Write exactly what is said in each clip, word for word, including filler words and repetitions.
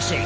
classic.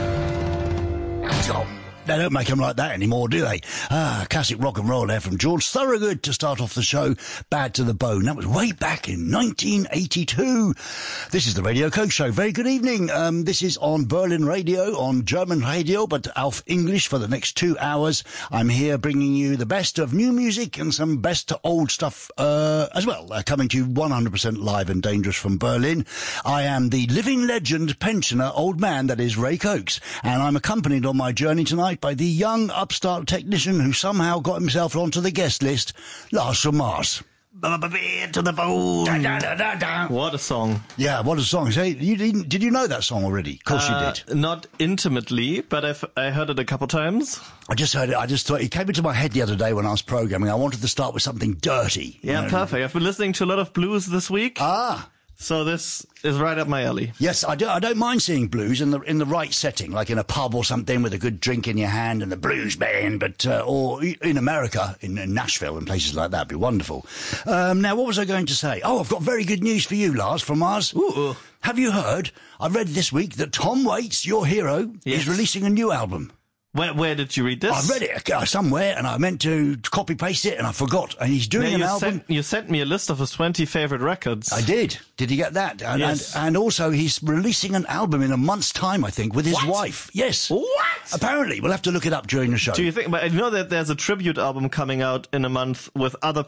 Oh, they don't make them like that anymore, do they? Ah, classic rock and roll there from George Thorogood to start off the show. Bad to the Bone. That was way back in nineteen eighty-two. This is the Radio Coke Show. Very good evening. Um, this is on Berlin Radio, on German radio, but auf English for the next two hours. I'm here bringing you the best of new music and some best old stuff uh, as well. Uh, coming to you one hundred percent live and dangerous from Berlin. I am the living legend, pensioner, old man that is Ray Cokes, and I'm accompanied on my journey tonight by the young upstart technician who somehow got himself onto the guest list, Lars from Mars. To the bone. Da, da, da, da. What a song. Yeah, what a song. So you didn't, did you know that song already? Of course uh, you did. Not intimately, but I've, I heard it a couple times. I just heard it. I just thought it came into my head the other day when I was programming. I wanted to start with something dirty. Yeah, you know? Perfect. I've been listening to a lot of blues this week. Ah. So this is right up my alley. Yes, I, do, I don't mind seeing blues in the in the right setting, like in a pub or something with a good drink in your hand and the blues band, but uh, or in America, in, in Nashville and places like that. It'd be wonderful. Um, now, what was I going to say? Oh, I've got very good news for you, Lars, from Mars. Ooh. Have you heard? I read this week that Tom Waits, your hero, yes. is releasing a new album. Where, where did you read this? I read it uh, somewhere, and I meant to copy-paste it, and I forgot. And he's doing yeah, an you album. Sent, you sent me a list of his twenty favorite records. I did. Did you get that? And, yes. and, and also, he's releasing an album in a month's time, I think, with his what? wife. Yes. What? Apparently. We'll have to look it up during the show. Do you think... But I know that there's a tribute album coming out in a month with other